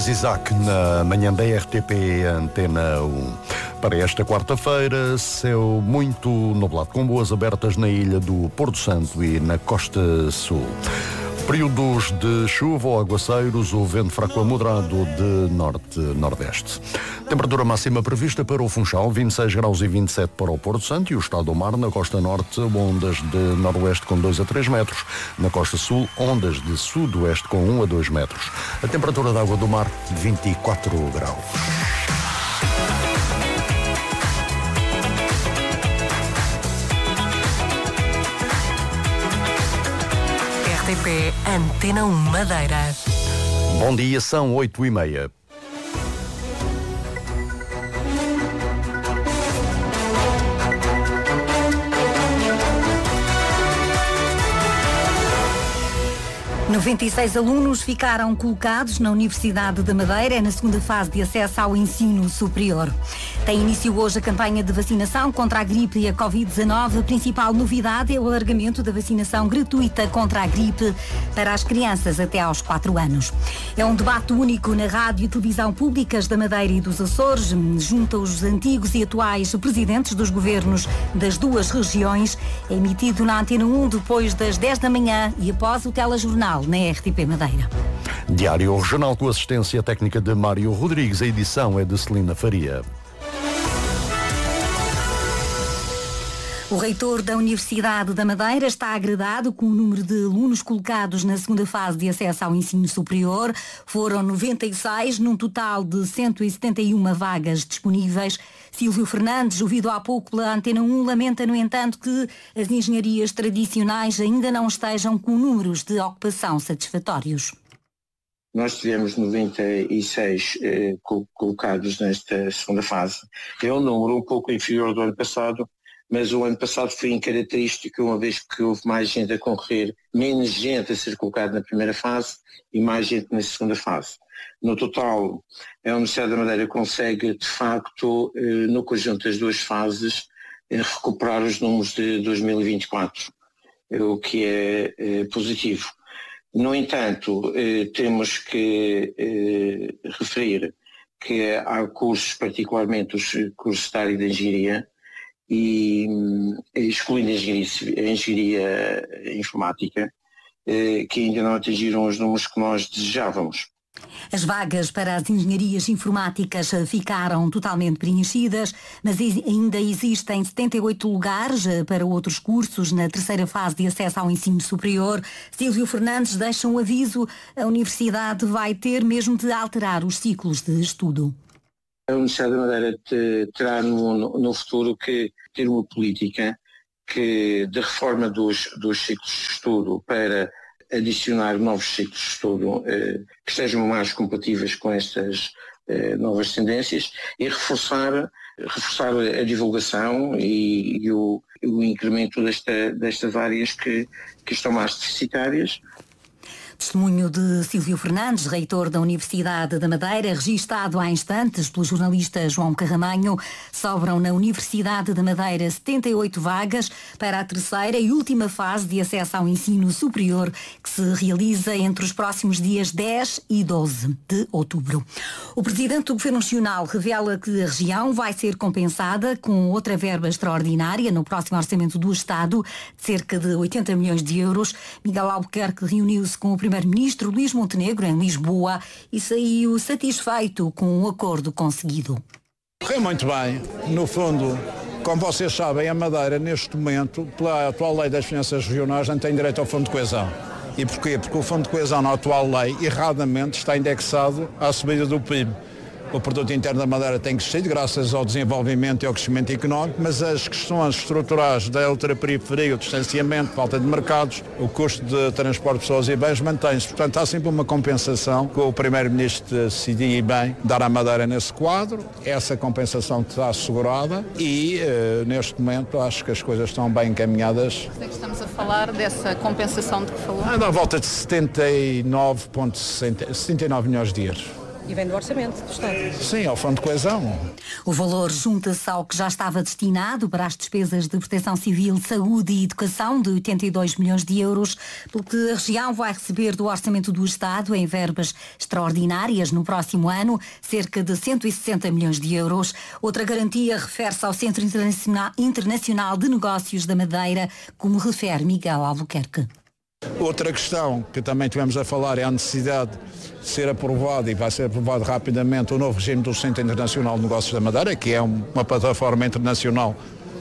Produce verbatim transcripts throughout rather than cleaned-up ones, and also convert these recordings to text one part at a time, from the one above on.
Luís Isaac na manhã da R T P Antena um. Para esta quarta-feira, céu muito nublado, com boas abertas na ilha do Porto Santo e na Costa Sul. Períodos de chuva ou aguaceiros, o vento fraco a moderado de norte-nordeste. Temperatura máxima prevista para o Funchal, vinte e seis graus e vinte e sete para o Porto Santo, e o estado do mar na costa norte, ondas de noroeste com dois a três metros. Na costa sul, ondas de sudoeste com um a dois metros. A temperatura da água do mar, vinte e quatro graus. R T P Antena um Madeira. Bom dia, são oito e meia. noventa e seis alunos ficaram colocados na Universidade da Madeira na segunda fase de acesso ao ensino superior. Tem início hoje a campanha de vacinação contra a gripe e a covid dezanove. A principal novidade é o alargamento da vacinação gratuita contra a gripe para as crianças até aos quatro anos. É um debate único na rádio e televisão públicas da Madeira e dos Açores. Junta os antigos e atuais presidentes dos governos das duas regiões. É emitido na Antena um depois das dez da manhã e após o telejornal na R T P Madeira. Diário Regional com assistência técnica de Mário Rodrigues. A edição é de Celina Faria. O reitor da Universidade da Madeira está agradado com o número de alunos colocados na segunda fase de acesso ao ensino superior. Foram noventa e seis, num total de cento e setenta e uma vagas disponíveis. Silvio Fernandes, ouvido há pouco pela Antena um, lamenta, no entanto, que as engenharias tradicionais ainda não estejam com números de ocupação satisfatórios. Nós tivemos noventa e seis eh, colocados nesta segunda fase. É um número um pouco inferior do ano passado, mas o ano passado foi incaracterístico, uma vez que houve mais gente a concorrer, menos gente a ser colocada na primeira fase e mais gente na segunda fase. No total, a Universidade da Madeira consegue, de facto, no conjunto das duas fases, recuperar os números de dois mil e vinte e quatro, o que é positivo. No entanto, temos que referir que há cursos, particularmente os cursos da área de engenharia, e excluindo a engenharia, a engenharia informática, que ainda não atingiram os números que nós desejávamos. As vagas para as engenharias informáticas ficaram totalmente preenchidas, mas ainda existem setenta e oito lugares para outros cursos na terceira fase de acesso ao ensino superior. Silvio Fernandes deixa um aviso: a universidade vai ter mesmo de alterar os ciclos de estudo. A Universidade da Madeira terá no, no futuro que ter uma política que, de reforma dos, dos ciclos de estudo para adicionar novos ciclos de estudo eh, que sejam mais compatíveis com estas eh, novas tendências e reforçar, reforçar a divulgação e, e o, o incremento desta, destas áreas que, que estão mais deficitárias. Testemunho de Silvio Fernandes, reitor da Universidade da Madeira, registado há instantes pelo jornalista João Carramanho. Sobram na Universidade da Madeira setenta e oito vagas para a terceira e última fase de acesso ao ensino superior, que se realiza entre os próximos dias dez e doze de outubro. O presidente do Governo Nacional revela que a região vai ser compensada com outra verba extraordinária no próximo orçamento do Estado, de cerca de oitenta milhões de euros. Miguel Albuquerque reuniu-se com o Primeiro-Ministro Luís Montenegro em Lisboa e saiu satisfeito com o acordo conseguido. Correu muito bem. No fundo, como vocês sabem, a Madeira, neste momento, pela atual lei das finanças regionais, não tem direito ao Fundo de Coesão. E porquê? Porque o Fundo de Coesão, na atual lei, erradamente está indexado à subida do P I B. O produto interno da Madeira tem crescido graças ao desenvolvimento e ao crescimento económico, mas as questões estruturais da ultraperiferia, o distanciamento, falta de mercados, o custo de transporte de pessoas e bens mantém-se. Portanto, há sempre uma compensação que o Primeiro-Ministro decidiu bem dar à Madeira nesse quadro. Essa compensação está assegurada e, uh, neste momento, acho que as coisas estão bem encaminhadas. É que estamos a falar dessa compensação de que falou? Anda à volta de setenta e nove vírgula setenta e nove milhões de euros. E vem do orçamento do Estado. Sim, ao Fundo de Coesão. O valor junta-se ao que já estava destinado para as despesas de proteção civil, saúde e educação de oitenta e dois milhões de euros, pelo que a região vai receber do orçamento do Estado em verbas extraordinárias no próximo ano, cerca de cento e sessenta milhões de euros. Outra garantia refere-se ao Centro Internacional de Negócios da Madeira, como refere Miguel Albuquerque. Outra questão que também tivemos a falar é a necessidade de ser aprovado, e vai ser aprovado rapidamente, o novo regime do Centro Internacional de Negócios da Madeira, que é uma plataforma internacional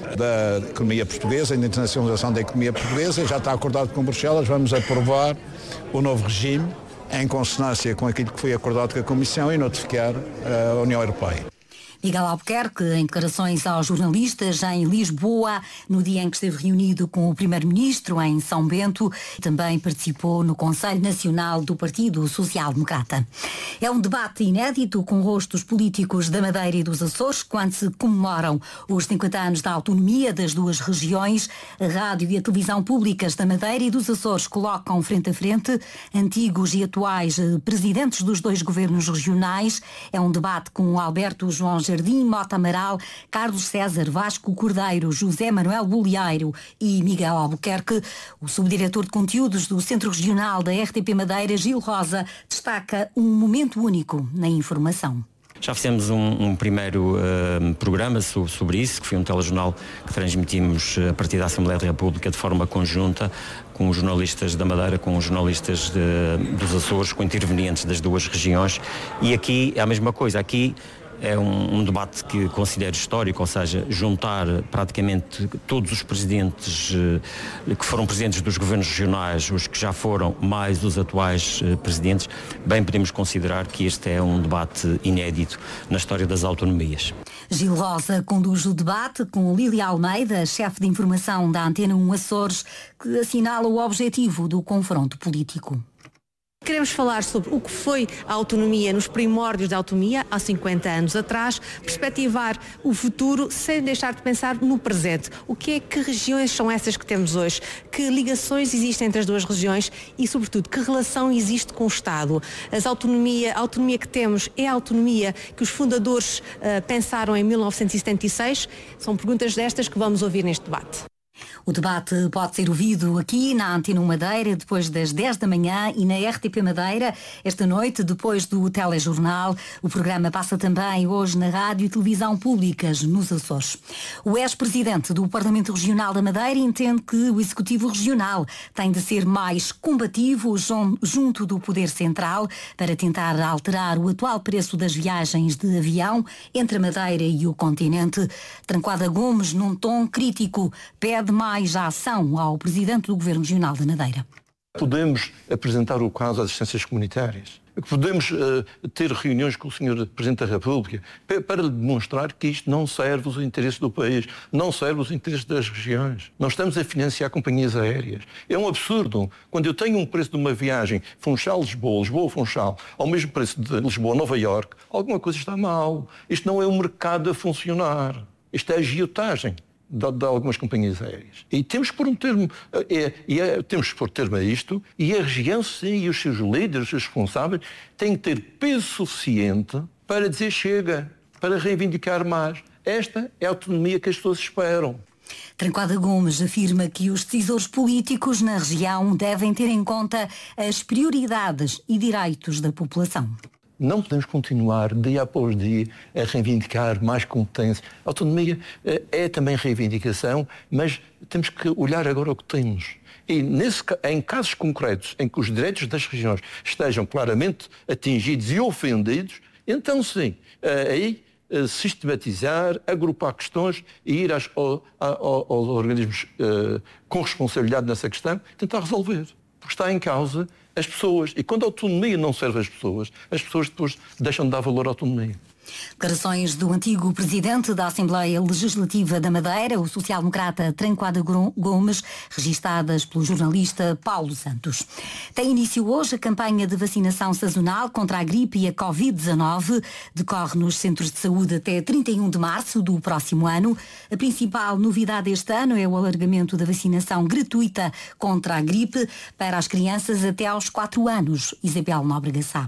da economia portuguesa, da internacionalização da economia portuguesa. Já está acordado com Bruxelas, vamos aprovar o novo regime em consonância com aquilo que foi acordado com a Comissão e notificar a União Europeia. Miguel Albuquerque, em declarações aos jornalistas em Lisboa, no dia em que esteve reunido com o Primeiro-Ministro em São Bento, também participou no Conselho Nacional do Partido Social Democrata. É um debate inédito com rostos políticos da Madeira e dos Açores, quando se comemoram os cinquenta anos da autonomia das duas regiões. A rádio e a televisão públicas da Madeira e dos Açores colocam frente a frente antigos e atuais presidentes dos dois governos regionais. É um debate com Alberto João Jardim, Mota Amaral, Carlos César, Vasco Cordeiro, José Manuel Bolieiro e Miguel Albuquerque. O subdiretor de conteúdos do Centro Regional da R T P Madeira, Gil Rosa, destaca um momento único na informação. Já fizemos um, um primeiro uh, programa sobre, sobre isso, que foi um telejornal que transmitimos a partir da Assembleia da República de forma conjunta, com os jornalistas da Madeira, com os jornalistas de, dos Açores, com intervenientes das duas regiões. E aqui é a mesma coisa. Aqui é um, um debate que considero histórico, ou seja, juntar praticamente todos os presidentes eh, que foram presidentes dos governos regionais, os que já foram, mais os atuais eh, presidentes. Bem, podemos considerar que este é um debate inédito na história das autonomias. Gil Rosa conduz o debate com Lília Almeida, chefe de informação da Antena um Açores, que assinala o objetivo do confronto político. Queremos falar sobre o que foi a autonomia nos primórdios da autonomia, há cinquenta anos atrás, perspectivar o futuro sem deixar de pensar no presente. O que é, que regiões são essas que temos hoje? Que ligações existem entre as duas regiões e, sobretudo, que relação existe com o Estado? As autonomia, a autonomia que temos é a autonomia que os fundadores uh, pensaram em mil novecentos e setenta e seis? São perguntas destas que vamos ouvir neste debate. O debate pode ser ouvido aqui na Antena um Madeira depois das dez da manhã e na R T P Madeira esta noite depois do telejornal. O programa passa também hoje na rádio e televisão públicas nos Açores. O ex-presidente do Parlamento Regional da Madeira entende que o Executivo Regional tem de ser mais combativo junto do Poder Central para tentar alterar o atual preço das viagens de avião entre a Madeira e o continente. Tranquada Gomes, num tom crítico, pede mais a ação ao Presidente do Governo Regional da Madeira. Podemos apresentar o caso às assistências comunitárias. Podemos uh, ter reuniões com o senhor Presidente da República para demonstrar que isto não serve os interesses do país, não serve os interesses das regiões. Nós estamos a financiar companhias aéreas. É um absurdo. Quando eu tenho um preço de uma viagem Funchal-Lisboa, Lisboa-Funchal, ao mesmo preço de Lisboa-Nova Iorque, alguma coisa está mal. Isto não é um mercado a funcionar. Isto é agiotagem De, de algumas companhias aéreas. E temos que pôr um termo, é, é, temos que pôr termo a isto, e a região, sim, e os seus líderes, os seus responsáveis, têm que ter peso suficiente para dizer chega, para reivindicar mais. Esta é a autonomia que as pessoas esperam. Tranquada Gomes afirma que os decisores políticos na região devem ter em conta as prioridades e direitos da população. Não podemos continuar dia após dia a reivindicar mais competência. A autonomia é também reivindicação, mas temos que olhar agora o que temos. E nesse, em casos concretos em que os direitos das regiões estejam claramente atingidos e ofendidos, então sim, aí sistematizar, agrupar questões e ir às, ao, ao, aos organismos uh, com responsabilidade nessa questão, tentar resolver. Porque está em causa as pessoas. E quando a autonomia não serve às pessoas, as pessoas depois deixam de dar valor à autonomia. Declarações do antigo presidente da Assembleia Legislativa da Madeira, o social-democrata Tranquada Gomes, registadas pelo jornalista Paulo Santos. Tem início hoje a campanha de vacinação sazonal contra a gripe e a covid dezanove. Decorre nos centros de saúde até trinta e um de março do próximo ano. A principal novidade este ano é o alargamento da vacinação gratuita contra a gripe para as crianças até aos quatro anos. Isabel Nóbrega Sá.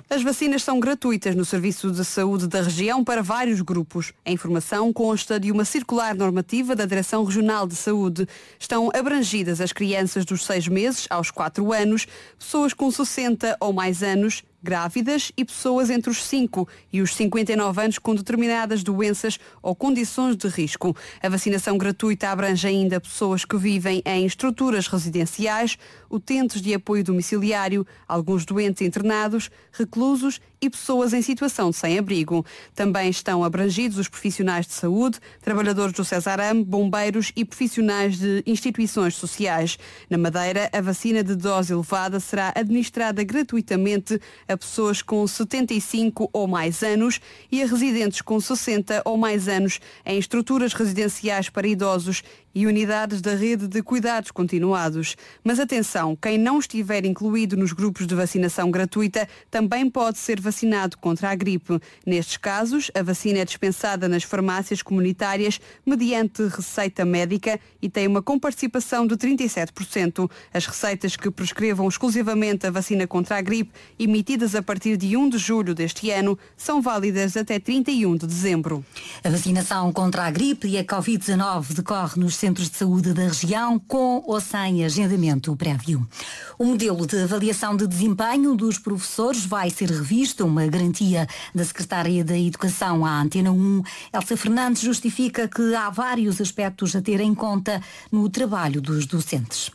As vacinas são gratuitas no Serviço de Saúde da região para vários grupos. A informação consta de uma circular normativa da Direção Regional de Saúde. Estão abrangidas as crianças dos seis meses aos quatro anos, pessoas com sessenta ou mais anos, grávidas e pessoas entre os cinco e os cinquenta e nove anos com determinadas doenças ou condições de risco. A vacinação gratuita abrange ainda pessoas que vivem em estruturas residenciais, utentes de apoio domiciliário, alguns doentes internados, reclusos e pessoas em situação de sem-abrigo. Também estão abrangidos os profissionais de saúde, trabalhadores do Cesarame, bombeiros e profissionais de instituições sociais. Na Madeira, a vacina de dose elevada será administrada gratuitamente a pessoas com setenta e cinco ou mais anos e a residentes com sessenta ou mais anos em estruturas residenciais para idosos e unidades da rede de cuidados continuados. Mas atenção, quem não estiver incluído nos grupos de vacinação gratuita também pode ser vacinado contra a gripe. Nestes casos, a vacina é dispensada nas farmácias comunitárias mediante receita médica e tem uma comparticipação de trinta e sete por cento. As receitas que prescrevam exclusivamente a vacina contra a gripe, emitidas a partir de primeiro de julho deste ano, são válidas até trinta e um de dezembro. A vacinação contra a gripe e a covid dezenove decorre nos centros de saúde da região com ou sem agendamento prévio. O modelo de avaliação de desempenho dos professores vai ser revisto, uma garantia da Secretária da Educação à Antena um. Elsa Fernandes justifica que há vários aspectos a ter em conta no trabalho dos docentes.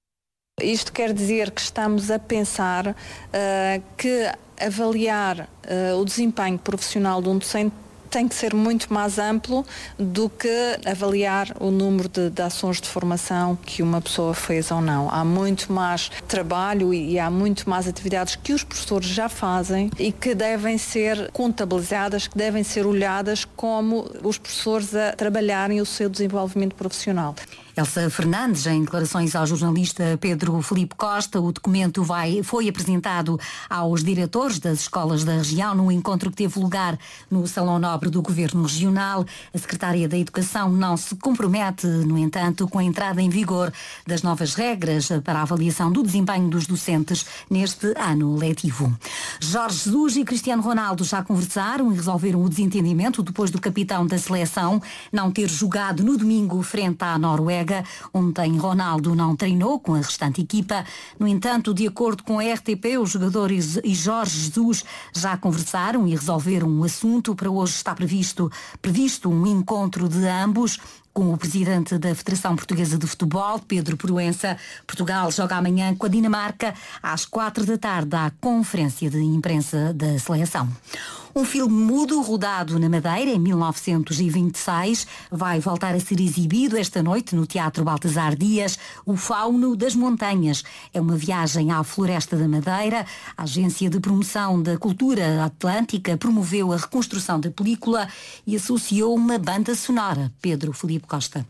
Isto quer dizer que estamos a pensar uh, que avaliar uh, o desempenho profissional de um docente tem que ser muito mais amplo do que avaliar o número de, de ações de formação que uma pessoa fez ou não. Há muito mais trabalho e, e há muito mais atividades que os professores já fazem e que devem ser contabilizadas, que devem ser olhadas como os professores a trabalharem o seu desenvolvimento profissional. Elsa Fernandes, em declarações ao jornalista Pedro Filipe Costa, o documento vai, foi apresentado aos diretores das escolas da região num encontro que teve lugar no Salão Nobre do Governo Regional. A Secretária da Educação não se compromete, no entanto, com a entrada em vigor das novas regras para a avaliação do desempenho dos docentes neste ano letivo. Jorge Jesus e Cristiano Ronaldo já conversaram e resolveram o desentendimento depois do capitão da seleção não ter jogado no domingo frente à Noruega. Ontem Ronaldo não treinou com a restante equipa. No entanto, de acordo com a R T P, os jogadores e Jorge Jesus já conversaram e resolveram o assunto. Para hoje está previsto, previsto um encontro de ambos com o presidente da Federação Portuguesa de Futebol, Pedro Proença. Portugal joga amanhã com a Dinamarca às quatro da tarde à conferência de imprensa da seleção. Um filme mudo rodado na Madeira em mil novecentos e vinte e seis vai voltar a ser exibido esta noite no Teatro Baltasar Dias, O Fauno das Montanhas. É uma viagem à Floresta da Madeira. A Agência de Promoção da Cultura Atlântica promoveu a reconstrução da película e associou uma banda sonora. Pedro Filipe Costa.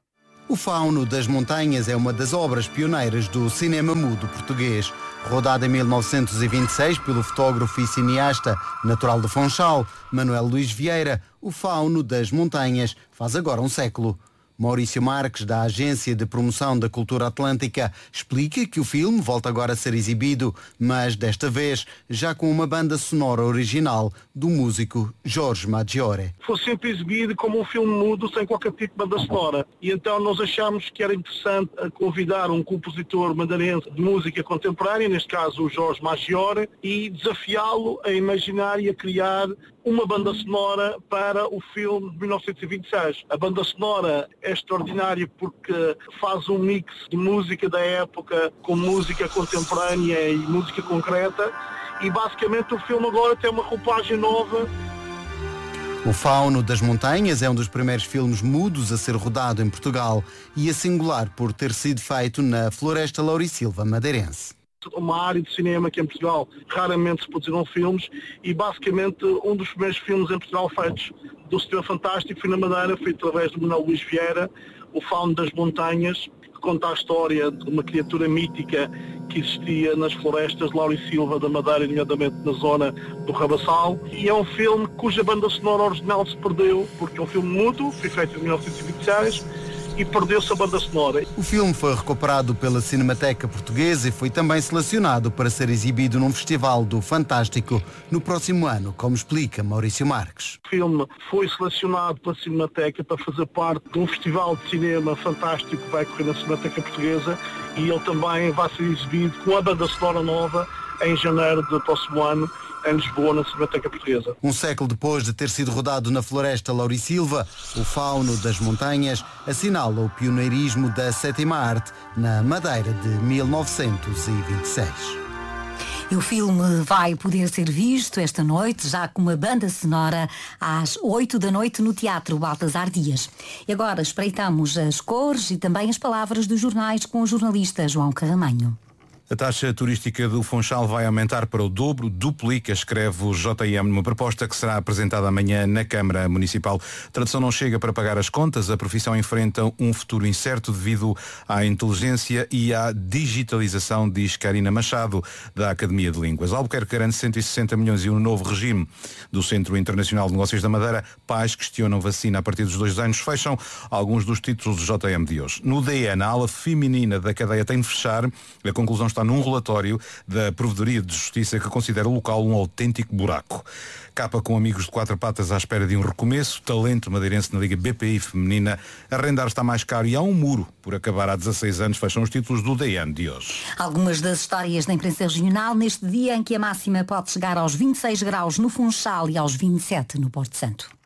O Fauno das Montanhas é uma das obras pioneiras do cinema mudo português. Rodada em mil novecentos e vinte e seis pelo fotógrafo e cineasta natural de Funchal, Manuel Luís Vieira, O Fauno das Montanhas faz agora um século. Maurício Marques, da Agência de Promoção da Cultura Atlântica, explica que o filme volta agora a ser exibido, mas desta vez já com uma banda sonora original do músico Jorge Maggiore. Foi sempre exibido como um filme mudo, sem qualquer tipo de banda sonora. E então nós achámos que era interessante convidar um compositor madeirense de música contemporânea, neste caso o Jorge Maggiore, e desafiá-lo a imaginar e a criar uma banda sonora para o filme de mil novecentos e vinte e seis. A banda sonora é extraordinária porque faz um mix de música da época com música contemporânea e música concreta, e basicamente o filme agora tem uma roupagem nova. O Fauno das Montanhas é um dos primeiros filmes mudos a ser rodado em Portugal e é singular por ter sido feito na Floresta Laurisilva madeirense. Uma área de cinema que em Portugal raramente se produziram filmes, e basicamente um dos primeiros filmes em Portugal feitos do cinema fantástico foi na Madeira, foi através do Manuel Luís Vieira, O Fauno das Montanhas, que conta a história de uma criatura mítica que existia nas florestas de Laurisilva da Madeira, nomeadamente na zona do Rabassal, e é um filme cuja banda sonora original se perdeu, porque é um filme mudo, foi feito em mil novecentos e vinte e seis, e perdeu-se a banda sonora. O filme foi recuperado pela Cinemateca Portuguesa e foi também selecionado para ser exibido num festival do Fantástico no próximo ano, como explica Maurício Marques. O filme foi selecionado pela Cinemateca para fazer parte de um festival de cinema fantástico que vai correr na Cinemateca Portuguesa e ele também vai ser exibido com a banda sonora nova em janeiro do próximo ano em Lisboa, na Cinemateca Portuguesa. Um século depois de ter sido rodado na Floresta Lauri Silva, o Fauno das Montanhas assinala o pioneirismo da sétima arte na Madeira de mil novecentos e vinte e seis. E o filme vai poder ser visto esta noite, já com uma banda sonora, às oito da noite no Teatro Baltasar Dias. E agora espreitamos as cores e também as palavras dos jornais com o jornalista João Carramanho. A taxa turística do Funchal vai aumentar para o dobro, duplica, escreve o J M, numa proposta que será apresentada amanhã na Câmara Municipal. A tradução não chega para pagar as contas, a profissão enfrenta um futuro incerto devido à inteligência e à digitalização, diz Karina Machado, da Academia de Línguas. Albuquerque garante cento e sessenta milhões e um novo regime do Centro Internacional de Negócios da Madeira. Pais questionam vacina a partir dos dois anos, fecham alguns dos títulos do J M de hoje. No D N, a ala feminina da cadeia tem de fechar, a conclusão está num relatório da Provedoria de Justiça que considera o local um autêntico buraco. Capa com amigos de quatro patas à espera de um recomeço, talento madeirense na Liga B P I feminina, arrendar está mais caro e há um muro por acabar há dezasseis anos, fecham os títulos do D N de hoje. Algumas das histórias da imprensa regional neste dia em que a máxima pode chegar aos vinte e seis graus no Funchal e aos vinte e sete no Porto Santo.